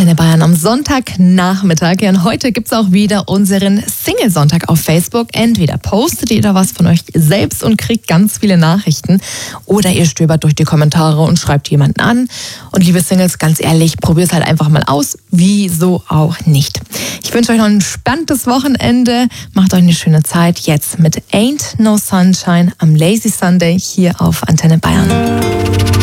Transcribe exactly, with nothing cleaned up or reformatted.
Antenne Bayern am Sonntagnachmittag. Ja, und heute gibt es auch wieder unseren Single-Sonntag auf Facebook. Entweder postet ihr da was von euch selbst und kriegt ganz viele Nachrichten oder ihr stöbert durch die Kommentare und schreibt jemanden an. Und liebe Singles, ganz ehrlich, probiert es halt einfach mal aus. Wieso auch nicht? Ich wünsche euch noch ein spannendes Wochenende. Macht euch eine schöne Zeit jetzt mit Ain't No Sunshine am Lazy Sunday hier auf Antenne Bayern.